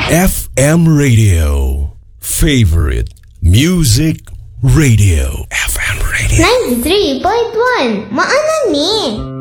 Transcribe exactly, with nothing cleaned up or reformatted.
F M Radio. Favorite Music Radio. F M Radio. ninety-three point one Maanan ni.